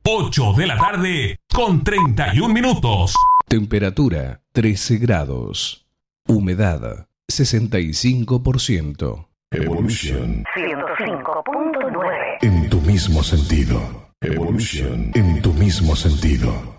8 de la tarde con 31 minutos. Temperatura 13 grados. Humedad 65%. Evolution 105.9. en tu mismo sentido. Evolution en tu mismo sentido.